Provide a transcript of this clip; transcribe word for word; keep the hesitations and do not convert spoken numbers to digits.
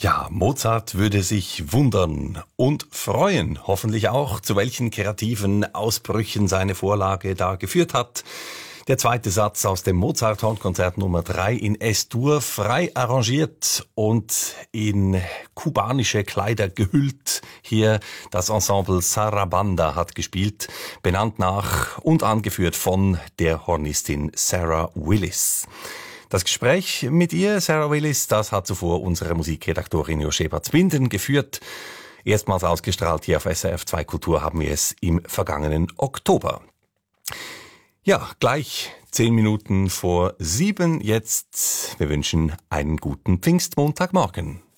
Ja, Mozart würde sich wundern und freuen, hoffentlich auch, zu welchen kreativen Ausbrüchen seine Vorlage da geführt hat. Der zweite Satz aus dem Mozart-Hornkonzert Nummer drei in S-Dur, frei arrangiert und in kubanische Kleider gehüllt. Hier das Ensemble Sarabanda hat gespielt, benannt nach und angeführt von der Hornistin Sarah Willis. Das Gespräch mit ihr, Sarah Willis, das hat zuvor unsere Musikredaktorin Joscheba Zbinden geführt. Erstmals ausgestrahlt hier auf S R F zwei Kultur haben wir es im vergangenen Oktober. Ja, gleich zehn Minuten vor sieben jetzt. Wir wünschen einen guten Pfingstmontagmorgen.